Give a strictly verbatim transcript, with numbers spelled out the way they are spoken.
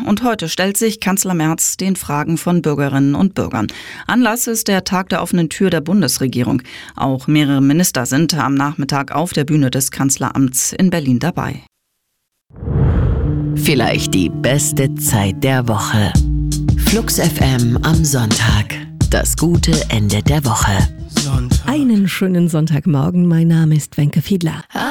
Und heute stellt sich Kanzler Merz den Fragen von Bürgerinnen und Bürgern. Anlass ist der Tag der offenen Tür der Bundesregierung. Auch mehrere Minister sind am Nachmittag auf der Bühne des Kanzleramts in Berlin dabei. Vielleicht die beste Zeit der Woche. Flux F M am Sonntag. Das gute Ende der Woche. Einen schönen Sonntagmorgen. Mein Name ist Wenke Fiedler.